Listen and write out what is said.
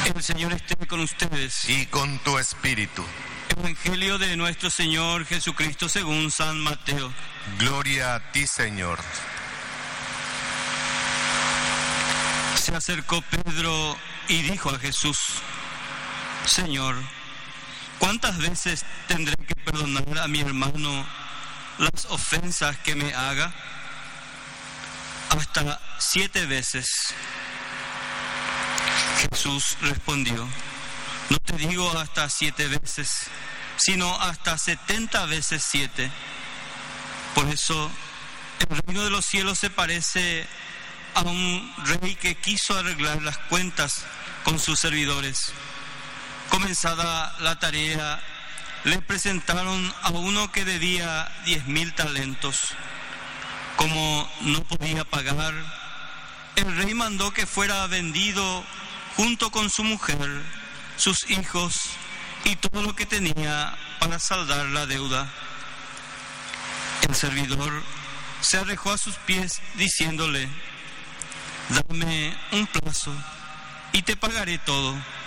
El Señor esté con ustedes. Y con tu espíritu. Evangelio de nuestro Señor Jesucristo según San Mateo. Gloria a ti, Señor. Se acercó Pedro y dijo a Jesús: Señor, ¿cuántas veces tendré que perdonar a mi hermano las ofensas que me haga? Hasta 7 veces. Jesús respondió: no te digo hasta 7 veces, sino hasta 70 veces 7. Por eso, el reino de los cielos se parece a un rey que quiso arreglar las cuentas con sus servidores. Comenzada la tarea, le presentaron a uno que debía 10,000 talentos. Como no podía pagar, el rey mandó que fuera vendido junto con su mujer, sus hijos y todo lo que tenía para saldar la deuda. El servidor se arrojó a sus pies diciéndole: dame un plazo y te pagaré todo.